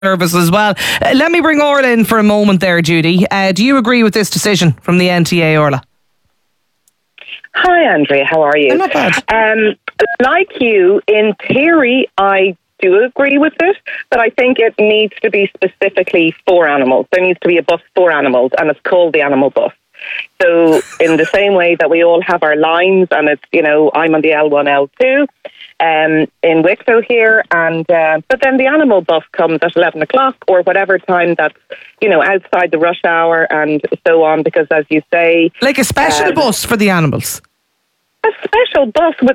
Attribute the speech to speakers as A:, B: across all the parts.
A: service as well. Let me bring Orla in for a moment there, Judy. Do you agree with this decision from the NTA, Orla?
B: Hi, Andrea. How are you?
A: I'm not bad.
B: Like you, in theory, I do agree with it, but I think it needs to be specifically for animals. There needs to be a bus for animals, and it's called the animal bus. So in the same way that we all have our lines, and it's, I'm on the L1, L2 in Wicklow here, and but then the animal bus comes at 11 o'clock or whatever time that's, outside the rush hour and so on, because as you say...
A: Like a special bus for the animals?
B: A special bus with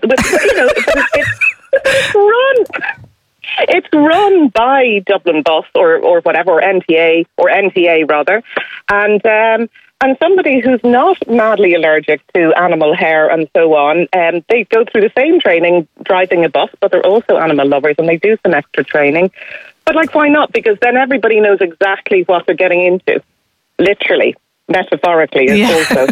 B: it's run by Dublin Bus or whatever, or NTA rather, and somebody who's not madly allergic to animal hair and so on, they go through the same training driving a bus, but they're also animal lovers and they do some extra training. But why not? Because then everybody knows exactly what they're getting into, literally, metaphorically also.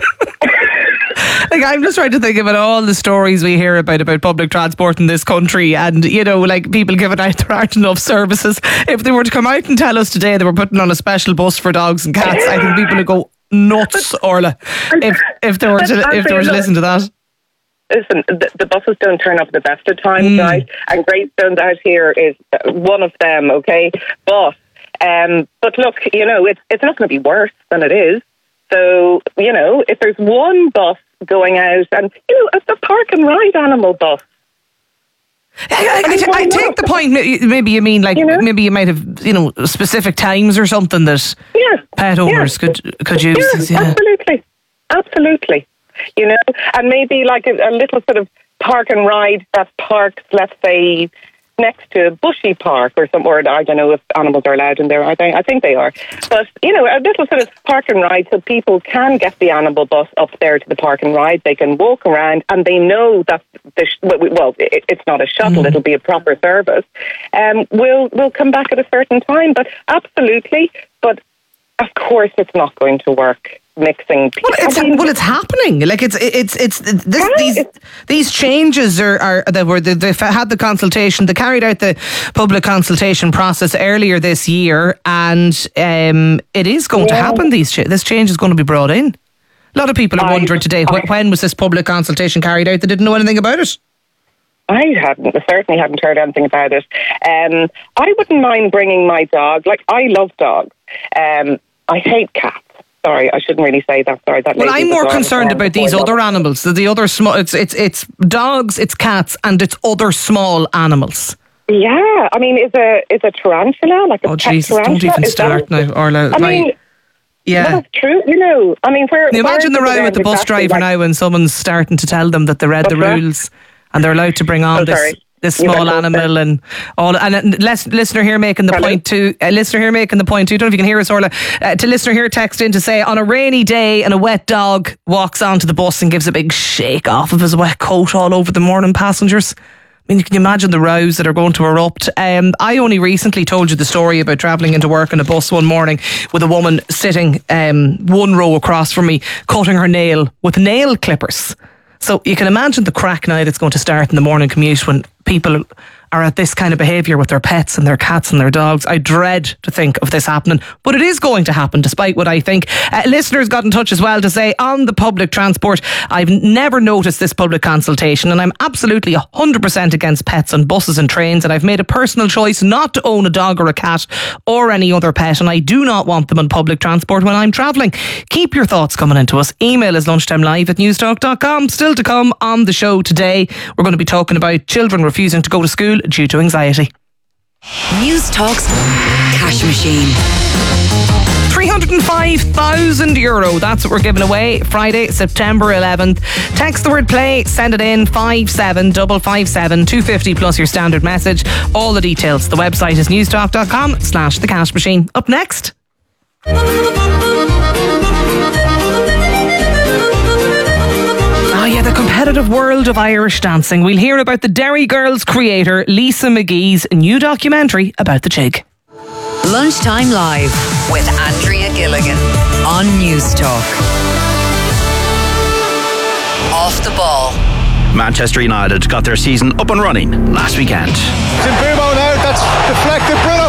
A: I'm just trying to think about all the stories we hear about public transport in this country, and people giving out there aren't enough services. If they were to come out and tell us today they were putting on a special bus for dogs and cats, I think people would go nuts, Orla, if they were to listen to that.
B: Listen, the buses don't turn up at the best of times, right? And Greystones out here is one of them, okay? But look, it's not going to be worse than it is. So, if there's one bus going out, and, it's a park and ride animal bus.
A: I take the point. Maybe you mean maybe you might have specific times or something that pet owners could use.
B: Yeah, absolutely. And maybe a little sort of park and ride that parks, let's say, next to Bushy Park or somewhere. I don't know if animals are allowed in there. I think they are. But, a little sort of park and ride so people can get the animal bus up there to the park and ride. They can walk around and they know that, it's not a shuttle, it'll be a proper service. We'll come back at a certain time. But absolutely. But, of course, it's not going to work. Mixing people.
A: It's happening. These changes they've had the consultation. They carried out the public consultation process earlier this year, and it is going to happen. This change is going to be brought in. A lot of people are wondering today when was this public consultation carried out? They didn't know anything about it.
B: I certainly hadn't heard anything about it. I wouldn't mind bringing my dog. I love dogs. I hate cats. Sorry, I shouldn't really say that. Sorry, that. Well,
A: I'm more concerned about these other animals. The other small. It's dogs, it's cats, and it's other small animals.
B: Yeah, I mean, is a tarantula like a pet
A: Jesus,
B: tarantula?
A: Don't even start now, Orla.
B: Yeah, that's true. I mean,
A: imagine the row with the bus driver now when someone's starting to tell them that they read the rules and they're allowed to bring on this small animal and all. And listener here making the point too. Listener here making the point too. Don't know if you can hear us, Orla. To listener here text in to say, on a rainy day and a wet dog walks onto the bus and gives a big shake off of his wet coat all over the morning passengers. I mean, can you imagine the rows that are going to erupt? I only recently told you the story about travelling into work in a bus one morning with a woman sitting one row across from me, cutting her nail with nail clippers. So you can imagine the crack now that's going to start in the morning commute when people are at this kind of behaviour with their pets and their cats and their dogs. I dread to think of this happening, but it is going to happen despite what I think. Listeners got in touch as well to say, on the public transport, I've never noticed this public consultation and I'm absolutely 100% against pets on buses and trains, and I've made a personal choice not to own a dog or a cat or any other pet, and I do not want them on public transport when I'm travelling. Keep your thoughts coming into us. Email is lunchtimelive@newstalk.com. Still to come on the show today, we're going to be talking about children refusing to go to school due to anxiety.
C: News Talk's Cash Machine.
A: €305,000. That's what we're giving away Friday, September 11th. Text the word play, send it in 57557, 250 plus your standard message. All the details. The website is newstalk.com/the cash machine. Up next. The competitive world of Irish dancing. We'll hear about the Derry Girls creator Lisa McGee's new documentary about the jig.
C: Lunchtime Live with Andrea Gilligan on News Talk. Off the ball.
D: Manchester United got their season up and running last weekend.
E: It's in Bumo now, that's deflected, Bruno